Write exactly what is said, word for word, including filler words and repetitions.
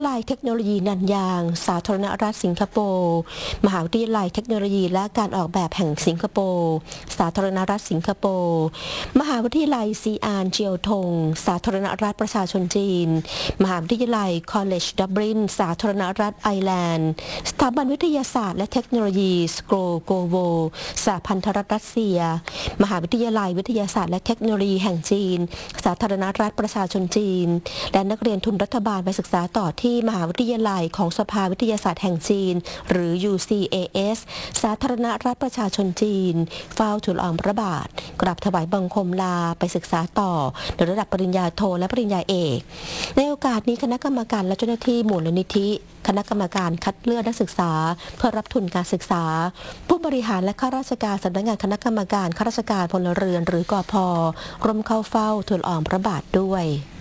วิทยาลัยเทคโนโลยีนันยางสาธารณรัฐสิงคโปร์มหาวิทยาลัยเทคโนโลยีและการออกแบบแห่งสิงคโปร์สาธารณรัฐสิงคโปร์มหาวิทยาลัยซีอานเจียวทงสาธารณรัฐประชาชนจีนมหาวิทยาลัยคอลเลจดับลินสาธารณรัฐไอร์แลนด์สถาบันวิทยาศาสตร์และเทคโนโลยีสโกโกโวสหพันธรัฐรัสเซียมหาวิทยาลัยวิทยาศาสตร์และเทคโนโลยีแห่งจีนสาธารณรัฐประชาชนจีนและนักเรียนทุนรัฐบาลไปศึกษาต่อที่มหาวิทยาลัยของสภาวิทยาศาสตร์แห่งจีนหรือ ยู ซี เอ เอส สาธารณรัฐประชาชนจีนเฝ้าทูลละอองพระบาทกราบถวายบังคมลาไปศึกษาต่อในระดับปริญญาโทและปริญญาเอกในโอกาสนี้คณะกรรมการและเจ้าหน้าที่มูลนิธิคณะกรรมการคัดเลือกนักศึกษาเพื่อรับทุนการศึกษาผู้บริหารและข้าราชการสำนักงานคณะกรรมการข้าราชการพลเรือนหรือกพ.ร่วมเข้าเฝ้าทูลละอองพระบาทด้วย